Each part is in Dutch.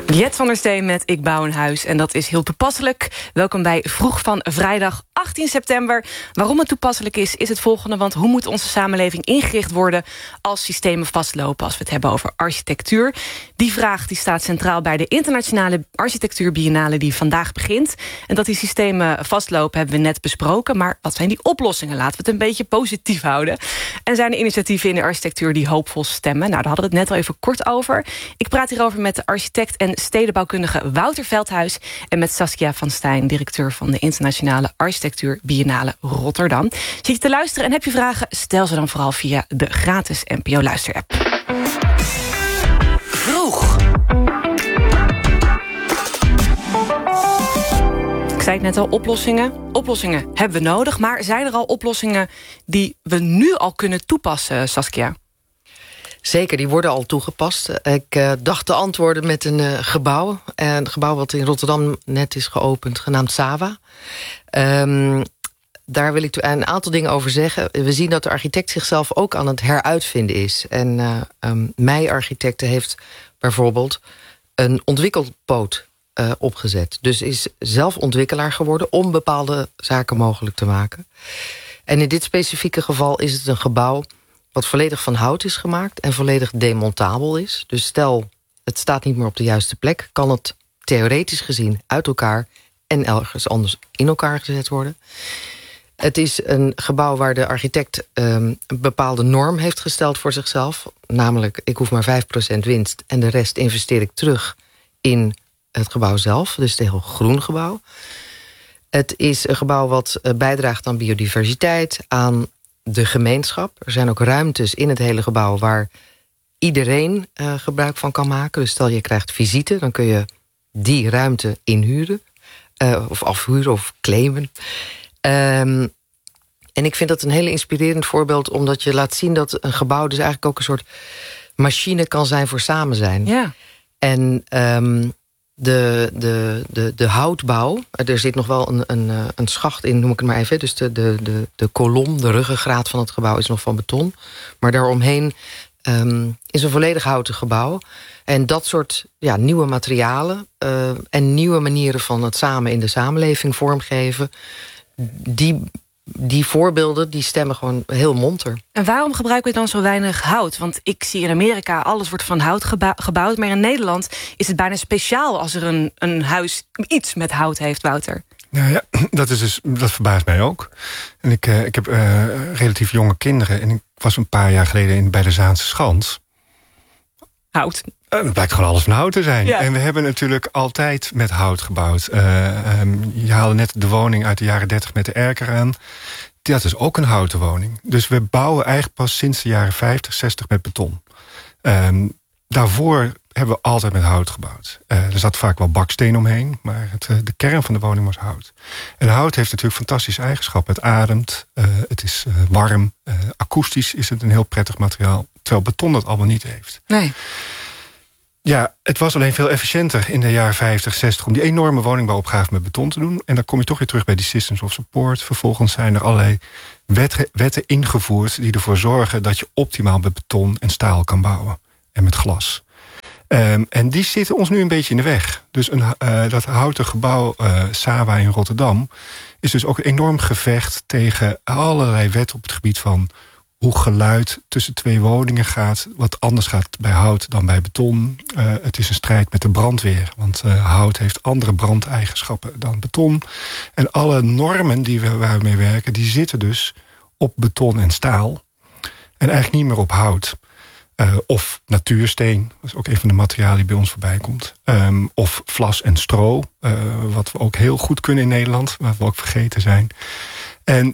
Jet van der Steen met Ik bouw een huis. En dat is heel toepasselijk. Welkom bij Vroeg van vrijdag 18 september. Waarom het toepasselijk is het volgende. Want hoe moet onze samenleving ingericht worden als systemen vastlopen, als we het hebben over architectuur? Die vraag die staat centraal bij de internationale architectuurbiennale die vandaag begint. En dat die systemen vastlopen hebben we net besproken. Maar wat zijn die oplossingen? Laten we het een beetje positief houden. En zijn er initiatieven in de architectuur die hoopvol stemmen? Nou, daar hadden we het net al even kort over. Ik praat hierover met de architect en stedenbouwkundige Wouter Veldhuis en met Saskia van Stijn, directeur van de Internationale Architectuur Biennale Rotterdam. Zit je te luisteren en heb je vragen? Stel ze dan vooral via de gratis NPO Luister-app. Vroeg. Ik zei het net al, oplossingen. Oplossingen hebben we nodig, maar zijn er al oplossingen die we nu al kunnen toepassen, Saskia? Zeker, die worden al toegepast. Ik dacht te antwoorden met een gebouw. Een gebouw wat in Rotterdam net is geopend, genaamd Sawa. Daar wil ik een aantal dingen over zeggen. We zien dat de architect zichzelf ook aan het heruitvinden is. En Meij Architecten heeft bijvoorbeeld een ontwikkelpoot opgezet. Dus is zelf ontwikkelaar geworden om bepaalde zaken mogelijk te maken. En in dit specifieke geval is het een gebouw wat volledig van hout is gemaakt en volledig demontabel is. Dus stel, het staat niet meer op de juiste plek, kan het theoretisch gezien uit elkaar en ergens anders in elkaar gezet worden. Het is een gebouw waar de architect een bepaalde norm heeft gesteld voor zichzelf. Namelijk, ik hoef maar 5% winst en de rest investeer ik terug in het gebouw zelf. Dus het is een heel groen gebouw. Het is een gebouw wat bijdraagt aan biodiversiteit, aan de gemeenschap. Er zijn ook ruimtes in het hele gebouw waar iedereen gebruik van kan maken. Dus stel je krijgt visite, dan kun je die ruimte inhuren. Of afhuren of claimen. En ik vind dat een hele inspirerend voorbeeld, omdat je laat zien dat een gebouw dus eigenlijk ook een soort machine kan zijn voor samen zijn. Ja. En de houtbouw, er zit nog wel een schacht in, noem ik het maar even. Dus de kolom, de ruggengraat van het gebouw is nog van beton. Maar daaromheen is een volledig houten gebouw. En dat soort nieuwe materialen en nieuwe manieren van het samen in de samenleving vormgeven, die voorbeelden die stemmen gewoon heel monter. En waarom gebruiken we dan zo weinig hout? Want ik zie in Amerika, alles wordt van hout gebouwd, maar in Nederland is het bijna speciaal als er een huis iets met hout heeft, Wouter. Nou ja, dat verbaast mij ook. En ik heb relatief jonge kinderen en ik was een paar jaar geleden bij de Zaanse Schans. Hout. Het blijkt gewoon alles van hout te zijn. Ja. En we hebben natuurlijk altijd met hout gebouwd. Je haalde net de woning uit de jaren 30 met de erker aan. Dat is ook een houten woning. Dus we bouwen eigenlijk pas sinds de jaren 50, 60 met beton. Daarvoor hebben we altijd met hout gebouwd. Er zat vaak wel baksteen omheen, maar de kern van de woning was hout. En hout heeft natuurlijk fantastische eigenschappen. Het ademt, het is warm, akoestisch is het een heel prettig materiaal, terwijl beton dat allemaal niet heeft. Nee. Ja, het was alleen veel efficiënter in de jaren 50, 60... om die enorme woningbouwopgave met beton te doen. En dan kom je toch weer terug bij die systems of support. Vervolgens zijn er allerlei wetten ingevoerd die ervoor zorgen dat je optimaal met beton en staal kan bouwen. En met glas. En die zitten ons nu een beetje in de weg. Dus dat houten gebouw Sawa in Rotterdam is dus ook een enorm gevecht tegen allerlei wetten op het gebied van hoe geluid tussen twee woningen gaat, wat anders gaat bij hout dan bij beton. Het is een strijd met de brandweer, want hout heeft andere brandeigenschappen dan beton. En alle normen waar we mee werken, die zitten dus op beton en staal. En eigenlijk niet meer op hout. Of natuursteen, dat is ook een van de materialen die bij ons voorbij komt. Of vlas en stro, wat we ook heel goed kunnen in Nederland, wat we ook vergeten zijn. En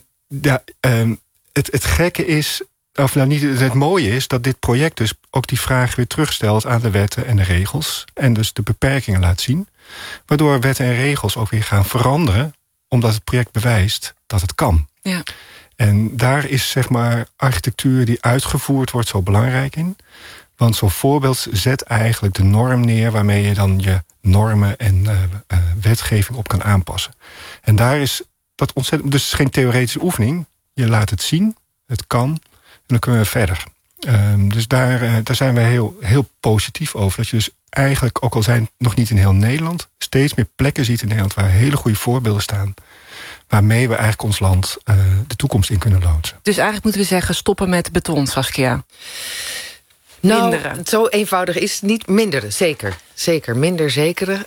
het gekke is, of nou niet, het mooie is dat dit project dus ook die vraag weer terugstelt aan de wetten en de regels. En dus de beperkingen laat zien. Waardoor wetten en regels ook weer gaan veranderen, omdat het project bewijst dat het kan. Ja. En daar is zeg maar architectuur die uitgevoerd wordt zo belangrijk in. Want zo'n voorbeeld zet eigenlijk de norm neer waarmee je dan je normen en wetgeving op kan aanpassen. En daar is dat ontzettend. Dus het is geen theoretische oefening. Je laat het zien, het kan, en dan kunnen we verder. Dus daar zijn wij heel, heel positief over. Dat je dus eigenlijk, ook al zijn het nog niet in heel Nederland, steeds meer plekken ziet in Nederland waar hele goede voorbeelden staan, waarmee we eigenlijk ons land de toekomst in kunnen loodsen. Dus eigenlijk moeten we zeggen, stoppen met beton, Saskia. Nou, zo eenvoudig is het niet. Minderen, zeker. Zeker, minder zekere.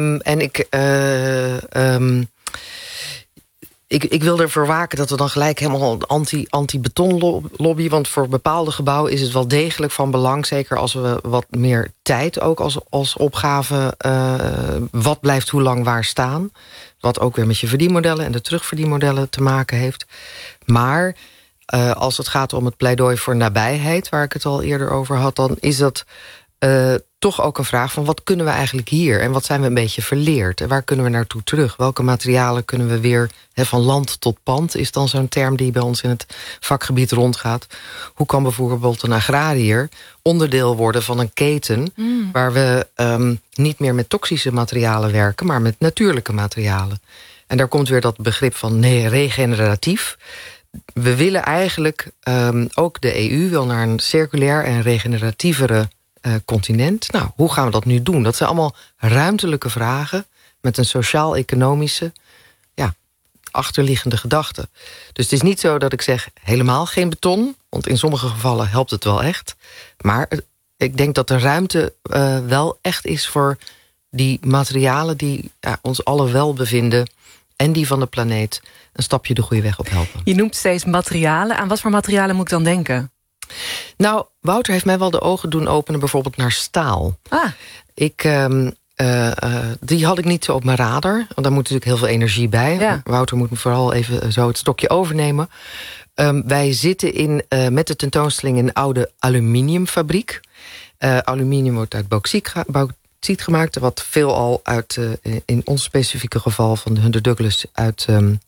Ik wil ervoor waken dat we dan gelijk helemaal anti-betonlobby... want voor bepaalde gebouwen is het wel degelijk van belang, zeker als we wat meer tijd ook als opgave, wat blijft hoe lang waar staan. Wat ook weer met je verdienmodellen en de terugverdienmodellen te maken heeft. Maar als het gaat om het pleidooi voor nabijheid, waar ik het al eerder over had, dan is dat toch ook een vraag van wat kunnen we eigenlijk hier? En wat zijn we een beetje verleerd? En waar kunnen we naartoe terug? Welke materialen kunnen we weer, van land tot pand, is dan zo'n term die bij ons in het vakgebied rondgaat. Hoe kan bijvoorbeeld een agrariër onderdeel worden van een keten waar we niet meer met toxische materialen werken, maar met natuurlijke materialen? En daar komt weer dat begrip van regeneratief. We willen eigenlijk, ook de EU wil naar een circulair en regeneratievere continent. Nou, hoe gaan we dat nu doen? Dat zijn allemaal ruimtelijke vragen met een sociaal-economische achterliggende gedachte. Dus het is niet zo dat ik zeg helemaal geen beton, want in sommige gevallen helpt het wel echt. Maar ik denk dat de ruimte wel echt is voor die materialen die ons alle welbevinden en die van de planeet een stapje de goede weg op helpen. Je noemt steeds materialen. Aan wat voor materialen moet ik dan denken? Nou, Wouter heeft mij wel de ogen doen openen bijvoorbeeld naar staal. Die had ik niet zo op mijn radar. Want daar moet natuurlijk heel veel energie bij. Ja. Wouter moet me vooral even zo het stokje overnemen. Wij zitten met de tentoonstelling in een oude aluminiumfabriek. Aluminium wordt uit bauxiet gemaakt, wat veelal uit, in ons specifieke geval van de Hunter Douglas, uit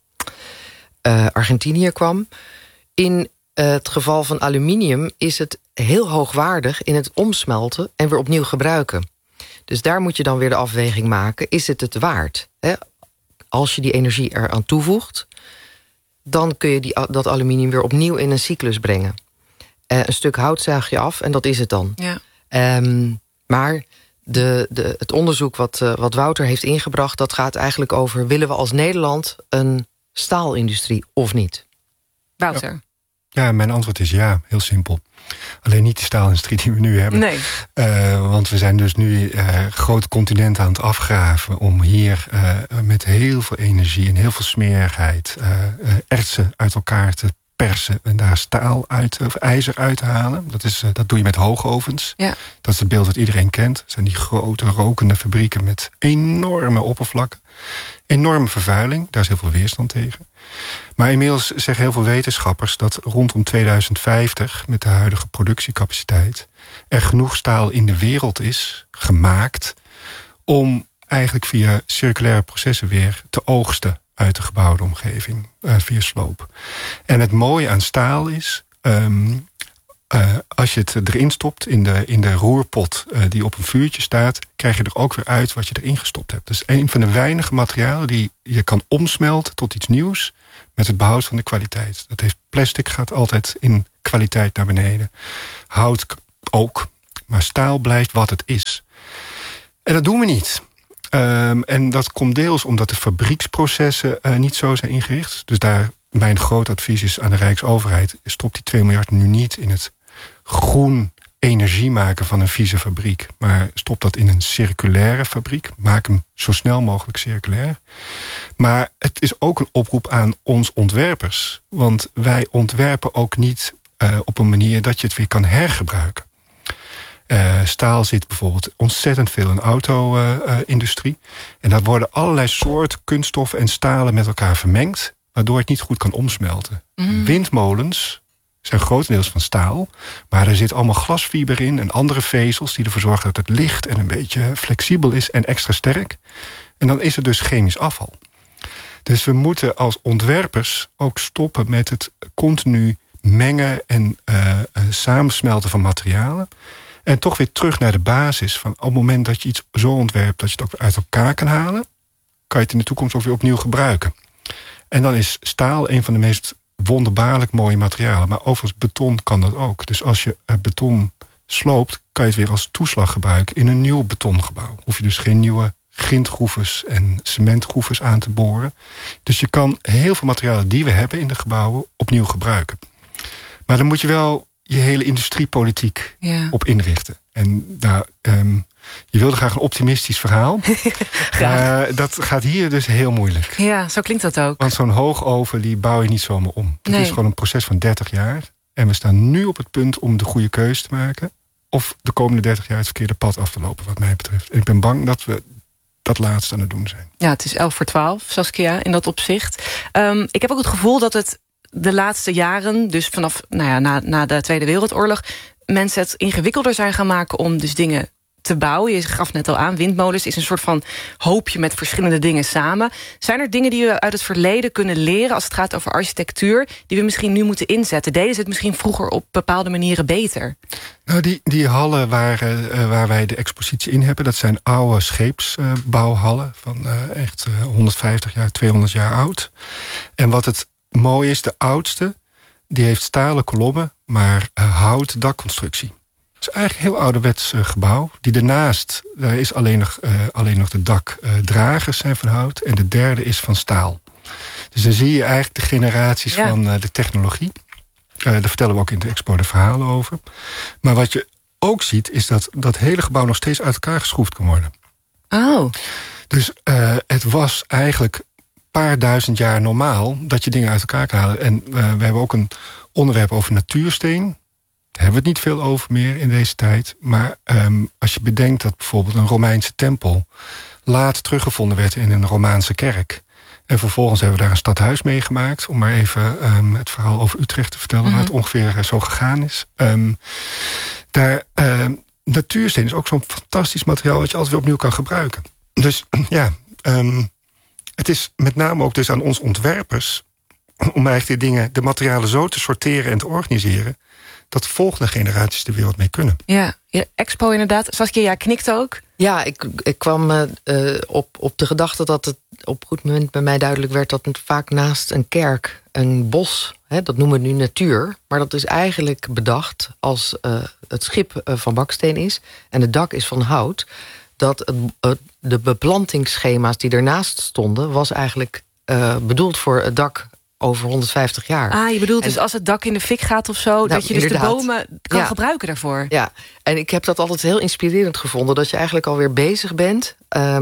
Argentinië kwam. In het geval van aluminium is het heel hoogwaardig in het omsmelten en weer opnieuw gebruiken. Dus daar moet je dan weer de afweging maken. Is het waard? Als je die energie eraan toevoegt, dan kun je dat aluminium weer opnieuw in een cyclus brengen. Een stuk hout zaag je af en dat is het dan. Ja. Maar het onderzoek wat Wouter heeft ingebracht, dat gaat eigenlijk over, willen we als Nederland een staalindustrie of niet? Wouter? Ja, mijn antwoord is ja, heel simpel. Alleen niet de staalindustrie die we nu hebben. Nee. Want we zijn dus nu grote continenten aan het afgraven om hier met heel veel energie en heel veel smerigheid ertsen uit elkaar te persen en daar staal uit of ijzer uit te halen. Dat doe je met hoogovens. Ja. Dat is het beeld dat iedereen kent. Dat zijn die grote rokende fabrieken met enorme oppervlakken. Enorme vervuiling, daar is heel veel weerstand tegen. Maar inmiddels zeggen heel veel wetenschappers dat rondom 2050... met de huidige productiecapaciteit er genoeg staal in de wereld is gemaakt om eigenlijk via circulaire processen weer te oogsten uit de gebouwde omgeving, via sloop. En het mooie aan staal is, als je het erin stopt in de roerpot die op een vuurtje staat, krijg je er ook weer uit wat je erin gestopt hebt. Dus een van de weinige materialen die je kan omsmelten tot iets nieuws met het behoud van de kwaliteit. Dat heeft plastic, gaat altijd in kwaliteit naar beneden. Hout ook, maar staal blijft wat het is. En dat doen we niet. En dat komt deels omdat de fabrieksprocessen niet zo zijn ingericht. Dus daar mijn groot advies is aan de Rijksoverheid, stop die 2 miljard nu niet in het groen energie maken van een vieze fabriek, maar stop dat in een circulaire fabriek. Maak hem zo snel mogelijk circulair. Maar het is ook een oproep aan ons ontwerpers. Want wij ontwerpen ook niet op een manier dat je het weer kan hergebruiken. Staal zit bijvoorbeeld ontzettend veel in de auto-industrie. En daar worden allerlei soorten kunststoffen en stalen met elkaar vermengd, waardoor het niet goed kan omsmelten. Windmolens zijn grotendeels van staal, maar er zit allemaal glasfiber in en andere vezels die ervoor zorgen dat het licht en een beetje flexibel is en extra sterk. En dan is het dus chemisch afval. Dus we moeten als ontwerpers ook stoppen met het continu mengen en samensmelten van materialen. En toch weer terug naar de basis van op het moment dat je iets zo ontwerpt dat je het ook uit elkaar kan halen, kan je het in de toekomst ook weer opnieuw gebruiken. En dan is staal een van de meest wonderbaarlijk mooie materialen. Maar overigens beton kan dat ook. Dus als je beton sloopt, kan je het weer als toeslag gebruiken in een nieuw betongebouw. Hoef je dus geen nieuwe grindgroeves en cementgroeves aan te boren. Dus je kan heel veel materialen die we hebben in de gebouwen opnieuw gebruiken. Maar dan moet je wel je hele industriepolitiek op inrichten. En nou, je wilde graag een optimistisch verhaal. Dat gaat hier dus heel moeilijk. Ja, zo klinkt dat ook. Want zo'n hoogoven, die bouw je niet zomaar om. Het Nee. is gewoon een proces van 30 jaar. En we staan nu op het punt om de goede keuze te maken. Of de komende 30 jaar het verkeerde pad af te lopen, wat mij betreft. En ik ben bang dat we dat laatste aan het doen zijn. Ja, het is 11:12, Saskia, in dat opzicht. Ik heb ook het gevoel dat het de laatste jaren, dus vanaf na de Tweede Wereldoorlog, mensen het ingewikkelder zijn gaan maken om dus dingen te bouwen. Je gaf net al aan, windmolens is een soort van hoopje met verschillende dingen samen. Zijn er dingen die we uit het verleden kunnen leren als het gaat over architectuur, die we misschien nu moeten inzetten? Deden ze het misschien vroeger op bepaalde manieren beter? Nou, die hallen waar wij de expositie in hebben, dat zijn oude scheepsbouwhallen van echt 150 jaar, 200 jaar oud. En wat het mooie is, de oudste, die heeft stalen kolommen, maar hout dakconstructie. Het is eigenlijk een heel ouderwets gebouw. Die daarnaast, daar is alleen nog de dakdragers zijn van hout. En de derde is van staal. Dus dan zie je eigenlijk de generaties van de technologie. Daar vertellen we ook in de expo de verhalen over. Maar wat je ook ziet, is dat dat hele gebouw nog steeds uit elkaar geschroefd kan worden. Oh. Dus het was eigenlijk een paar duizend jaar normaal dat je dingen uit elkaar kan halen. En we hebben ook een onderwerp over natuursteen. Daar hebben we het niet veel over meer in deze tijd. Maar als je bedenkt dat bijvoorbeeld een Romeinse tempel laat teruggevonden werd in een Romaanse kerk. En vervolgens hebben we daar een stadhuis meegemaakt. Om maar even het verhaal over Utrecht te vertellen. Waar het ongeveer zo gegaan is. Natuursteen is ook zo'n fantastisch materiaal wat je altijd weer opnieuw kan gebruiken. Dus ja, het is met name ook dus aan ons ontwerpers om eigenlijk de materialen zo te sorteren en te organiseren dat de volgende generaties er weer wat mee kunnen. Ja, expo inderdaad. Saskia, jij knikt ook. Ja, ik kwam op de gedachte dat het op een goed moment bij mij duidelijk werd dat het vaak naast een kerk, een bos, dat noemen we nu natuur, maar dat is eigenlijk bedacht als het schip van baksteen is en het dak is van hout, dat de beplantingsschema's die ernaast stonden was eigenlijk bedoeld voor het dak over 150 jaar. Ah, je bedoelt dus als het dak in de fik gaat of zo, dat je dus inderdaad de bomen kan gebruiken daarvoor. Ja, en ik heb dat altijd heel inspirerend gevonden, dat je eigenlijk alweer bezig bent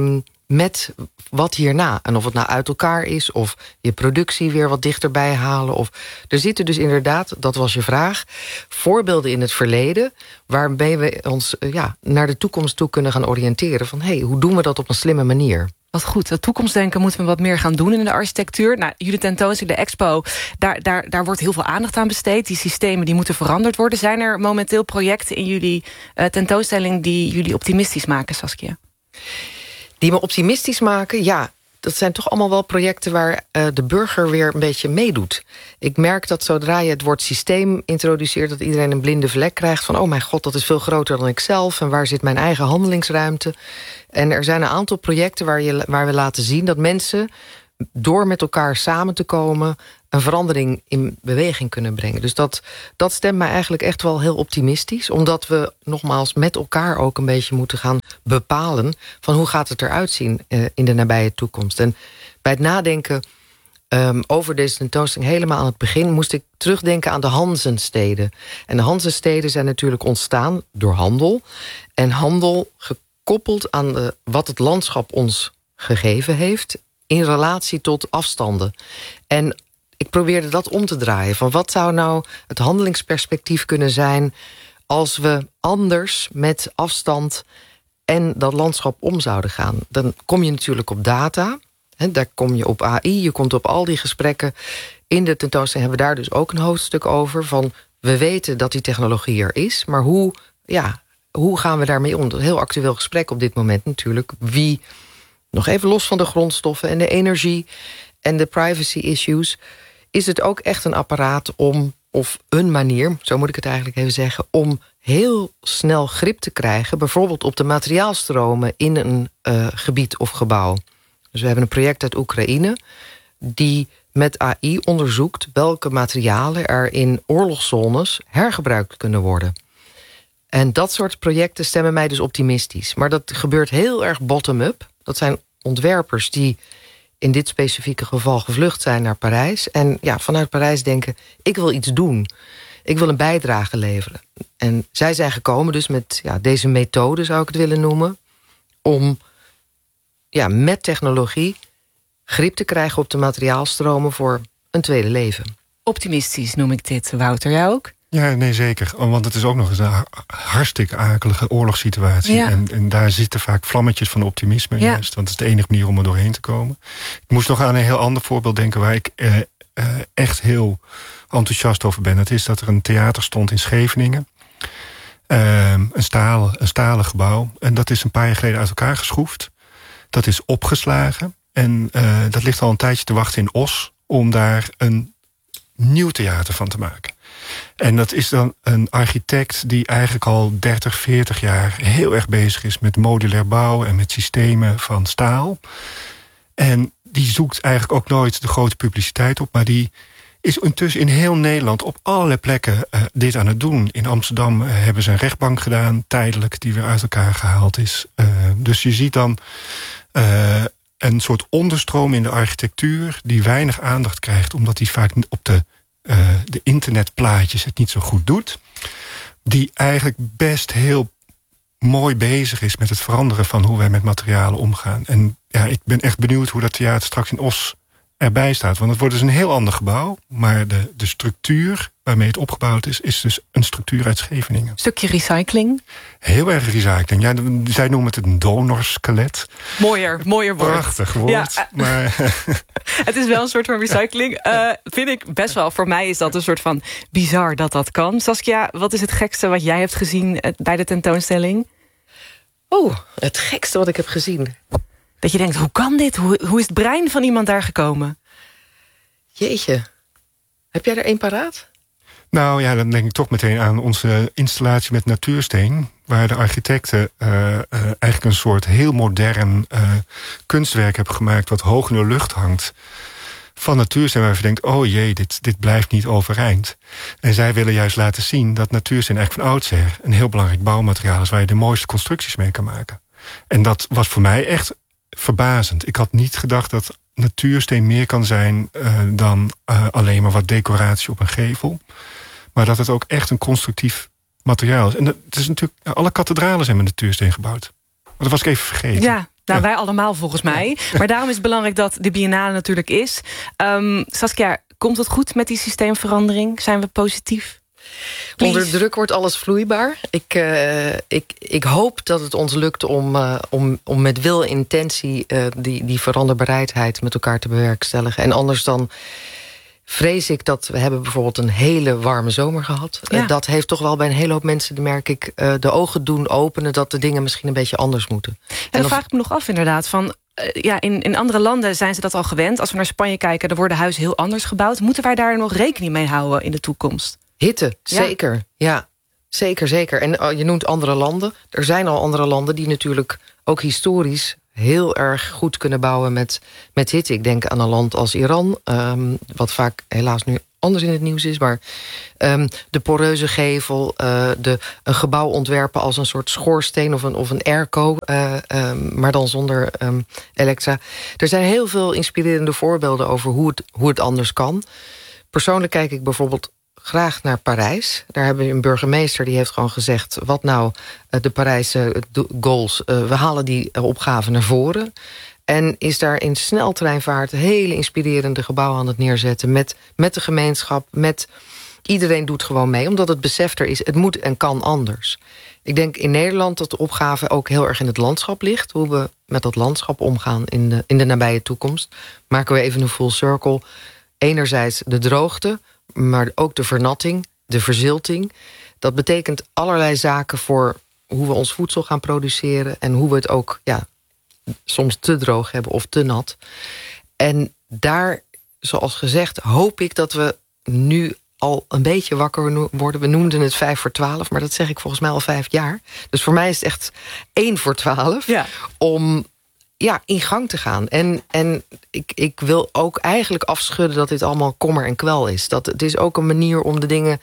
met wat hierna. En of het nou uit elkaar is, of je productie weer wat dichterbij halen. Of er zitten dus inderdaad, dat was je vraag, voorbeelden in het verleden waarmee we ons naar de toekomst toe kunnen gaan oriënteren. Van hoe doen we dat op een slimme manier? Wat goed, dat toekomstdenken moeten we wat meer gaan doen in de architectuur. Nou, jullie tentoonstelling, de expo, daar wordt heel veel aandacht aan besteed. Die systemen die moeten veranderd worden. Zijn er momenteel projecten in jullie tentoonstelling die jullie optimistisch maken, Saskia? Die me optimistisch maken, ja. Dat zijn toch allemaal wel projecten waar de burger weer een beetje meedoet. Ik merk dat zodra je het woord systeem introduceert, dat iedereen een blinde vlek krijgt van, oh mijn god, dat is veel groter dan ik zelf en waar zit mijn eigen handelingsruimte? En er zijn een aantal projecten waar we laten zien dat mensen door met elkaar samen te komen een verandering in beweging kunnen brengen. Dus dat stemt mij eigenlijk echt wel heel optimistisch, omdat we nogmaals met elkaar ook een beetje moeten gaan bepalen van hoe gaat het eruit zien in de nabije toekomst. En bij het nadenken over deze tentoonstelling helemaal aan het begin moest ik terugdenken aan de Hanzensteden. En de Hanzensteden zijn natuurlijk ontstaan door handel. En handel gekoppeld aan wat het landschap ons gegeven heeft in relatie tot afstanden. En ik probeerde dat om te draaien. Van wat zou nou het handelingsperspectief kunnen zijn als we anders met afstand en dat landschap om zouden gaan? Dan kom je natuurlijk op data. Daar kom je op AI, je komt op al die gesprekken. In de tentoonstelling hebben we daar dus ook een hoofdstuk over. Van we weten dat die technologie er is, maar hoe gaan we daarmee om? Een heel actueel gesprek op dit moment natuurlijk. Wie, nog even los van de grondstoffen en de energie en de privacy issues, is het ook echt een apparaat om, of een manier, zo moet ik het eigenlijk even zeggen, om heel snel grip te krijgen, bijvoorbeeld op de materiaalstromen in een gebied of gebouw. Dus we hebben een project uit Oekraïne die met AI onderzoekt welke materialen er in oorlogszones hergebruikt kunnen worden. En dat soort projecten stemmen mij dus optimistisch. Maar dat gebeurt heel erg bottom-up. Dat zijn ontwerpers die in dit specifieke geval gevlucht zijn naar Parijs. En vanuit Parijs denken, ik wil iets doen. Ik wil een bijdrage leveren. En zij zijn gekomen dus met deze methode, zou ik het willen noemen, om met technologie grip te krijgen op de materiaalstromen voor een tweede leven. Optimistisch noem ik dit, Wouter. Jij ook? Ja, nee, zeker. Want het is ook nog eens een hartstikke akelige oorlogssituatie. Ja. En daar zitten vaak vlammetjes van optimisme juist. Want het is de enige manier om er doorheen te komen. Ik moest nog aan een heel ander voorbeeld denken waar ik echt heel enthousiast over ben. Het is dat er een theater stond in Scheveningen. Een stalen gebouw. En dat is een paar jaar geleden uit elkaar geschroefd. Dat is opgeslagen. En dat ligt al een tijdje te wachten in Os om daar een nieuw theater van te maken. En dat is dan een architect die eigenlijk al 30, 40 jaar heel erg bezig is met modulair bouwen en met systemen van staal. En die zoekt eigenlijk ook nooit de grote publiciteit op, maar die is intussen in heel Nederland op allerlei plekken dit aan het doen. In Amsterdam hebben ze een rechtbank gedaan, tijdelijk, die weer uit elkaar gehaald is. Dus je ziet dan een soort onderstroom in de architectuur die weinig aandacht krijgt, omdat die vaak op de internetplaatjes het niet zo goed doet. Die eigenlijk best heel mooi bezig is met het veranderen van hoe wij met materialen omgaan. En ik ben echt benieuwd hoe dat theater straks in Os erbij staat. Want het wordt dus een heel ander gebouw, maar de structuur waarmee het opgebouwd is dus een structuur uit Scheveningen. Stukje recycling. Heel erg recycling. Ja, zij noemen het een donorskelet. Mooier woord. Prachtig woord. Ja. Maar het is wel een soort van recycling. Vind ik best wel. Voor mij is dat een soort van bizar dat kan. Saskia, wat is het gekste wat jij hebt gezien bij de tentoonstelling? Het gekste wat ik heb gezien. Dat je denkt, hoe kan dit? Hoe is het brein van iemand daar gekomen? Jeetje. Heb jij er één paraat? Nou ja, dan denk ik toch meteen aan onze installatie met natuursteen, waar de architecten eigenlijk een soort heel modern kunstwerk hebben gemaakt wat hoog in de lucht hangt van natuursteen, waar je denkt, oh jee, dit blijft niet overeind. En zij willen juist laten zien dat natuursteen eigenlijk van oudsher een heel belangrijk bouwmateriaal is waar je de mooiste constructies mee kan maken. En dat was voor mij echt verbazend. Ik had niet gedacht dat natuursteen meer kan zijn dan alleen maar wat decoratie op een gevel. Maar dat het ook echt een constructief materiaal is. En het is natuurlijk, alle kathedralen zijn met natuursteen gebouwd. Maar dat was ik even vergeten. Ja, wij allemaal volgens mij. Maar daarom is het belangrijk dat de biennale natuurlijk is. Saskia, komt het goed met die systeemverandering? Zijn we positief? Please. Onder druk wordt alles vloeibaar. Ik hoop dat het ons lukt om met wil en intentie die veranderbereidheid met elkaar te bewerkstelligen. En anders dan vrees ik dat we hebben bijvoorbeeld een hele warme zomer gehad. Ja. Dat heeft toch wel bij een hele hoop mensen, merk ik, de ogen doen openen dat de dingen misschien een beetje anders moeten. En dan vraag ik me nog af inderdaad van, in andere landen zijn ze dat al gewend. Als we naar Spanje kijken, dan worden huizen heel anders gebouwd. Moeten wij daar nog rekening mee houden in de toekomst? Hitte, zeker. Ja, zeker. En je noemt andere landen. Er zijn al andere landen die natuurlijk ook historisch heel erg goed kunnen bouwen met hitte. Ik denk aan een land als Iran, wat vaak helaas nu anders in het nieuws is, maar de poreuze gevel, een gebouw ontwerpen als een soort schoorsteen of een airco, maar dan zonder elektra. Er zijn heel veel inspirerende voorbeelden over hoe het anders kan. Persoonlijk kijk ik bijvoorbeeld graag naar Parijs. Daar hebben we een burgemeester die heeft gewoon gezegd, wat nou de Parijse goals, we halen die opgave naar voren. En is daar in sneltreinvaart hele inspirerende gebouwen aan het neerzetten met de gemeenschap, iedereen doet gewoon mee, omdat het besef er is, het moet en kan anders. Ik denk in Nederland dat de opgave ook heel erg in het landschap ligt, hoe we met dat landschap omgaan in de nabije toekomst. Maken we even een full circle. Enerzijds de droogte, maar ook de vernatting, de verzilting. Dat betekent allerlei zaken voor hoe we ons voedsel gaan produceren en hoe we het ook soms te droog hebben of te nat. En daar, zoals gezegd, hoop ik dat we nu al een beetje wakker worden. We noemden het 5 voor 12, maar dat zeg ik volgens mij al 5 jaar. Dus voor mij is het echt 1 voor 12 om in gang te gaan. En ik wil ook eigenlijk afschudden dat dit allemaal kommer en kwel is. Dat het is ook een manier om de dingen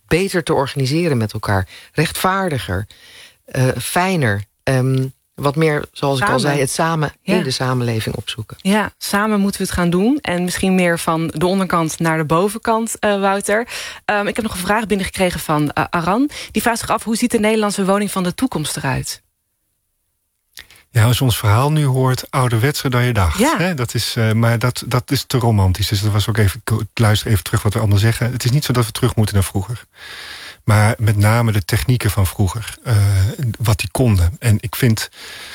beter te organiseren met elkaar. Rechtvaardiger, fijner. Wat meer, zoals ik al zei, het samen in de samenleving opzoeken. Ja, samen moeten we het gaan doen. En misschien meer van de onderkant naar de bovenkant, Wouter. Ik heb nog een vraag binnengekregen van Aran. Die vraagt zich af, hoe ziet de Nederlandse woning van de toekomst eruit? Ja, als je ons verhaal nu hoort, ouderwetser dan je dacht. Ja. Hè? Maar dat is te romantisch. Dus dat was ook even, ik luister even terug wat we allemaal zeggen. Het is niet zo dat we terug moeten naar vroeger. Maar met name de technieken van vroeger. Wat die konden. En ik vind...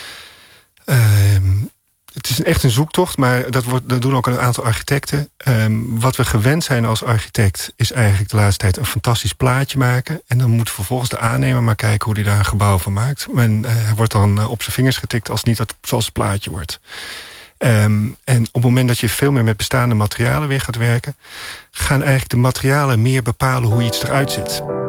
het is echt een zoektocht, maar dat doen ook een aantal architecten. Wat we gewend zijn als architect is eigenlijk de laatste tijd een fantastisch plaatje maken. En dan moet vervolgens de aannemer maar kijken hoe hij daar een gebouw van maakt. En hij wordt dan op zijn vingers getikt als niet zoals het plaatje wordt. En op het moment dat je veel meer met bestaande materialen weer gaat werken, gaan eigenlijk de materialen meer bepalen hoe iets eruit ziet.